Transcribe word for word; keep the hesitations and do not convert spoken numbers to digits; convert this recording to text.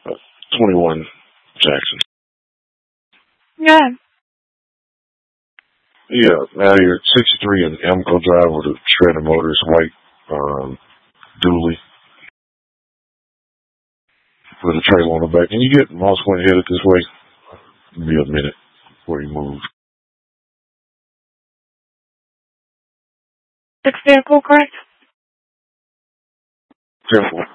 Uh, twenty-one Jackson. Yeah. Yeah, now you're sixty-three in Amco Drive with a Shredder Motors white um, dually with a trailer on the back. And you get Moss Point headed this way. It'll be a minute before you move. Six vehicle, correct? Careful.